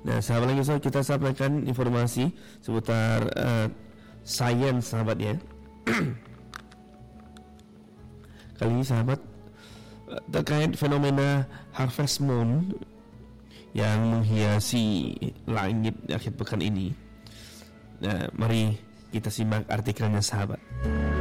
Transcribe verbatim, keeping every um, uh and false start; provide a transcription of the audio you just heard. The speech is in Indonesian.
Nah, sahabat lagi so kita sampaikan informasi seputar uh, sains sahabat ya. Kali ini sahabat terkait fenomena harvest moon yang menghiasi langit akhir pekan ini. Nah, mari kita simak artikelnya sahabat.